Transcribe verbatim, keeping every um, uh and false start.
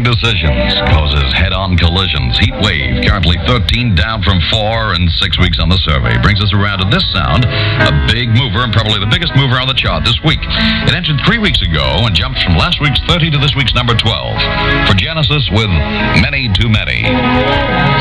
Wrong decisions causes head-on collisions. Heat wave, currently thirteen down from four and six weeks on the survey. Brings us around to this sound, a big mover and probably the biggest mover on the chart this week. It entered three weeks ago and jumped from last week's thirty to this week's number twelve. For Genesis with Many Too Many.